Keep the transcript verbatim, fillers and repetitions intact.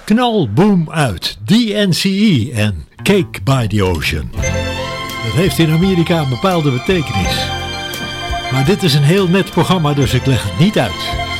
Knal, boom, uit. D N C E en Cake by the Ocean. Dat heeft in Amerika een bepaalde betekenis. Maar dit is een heel net programma, dus ik leg het niet uit.